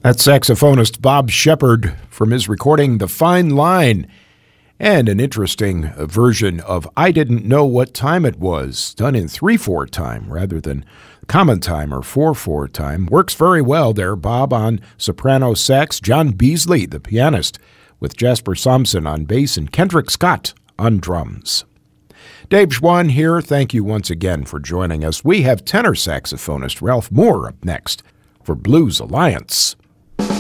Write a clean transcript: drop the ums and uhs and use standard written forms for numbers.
That's saxophonist Bob Shepard from his recording The Fine Line, and an interesting version of I Didn't Know What Time It Was, done in 3/4 time rather than common time or 4/4 time. Works very well there. Bob on soprano sax, John Beasley, the pianist, with Jasper Sampson on bass and Kendrick Scott on drums. Dave Schwann here. Thank you once again for joining us. We have tenor saxophonist Ralph Moore up next for Blues Alliance.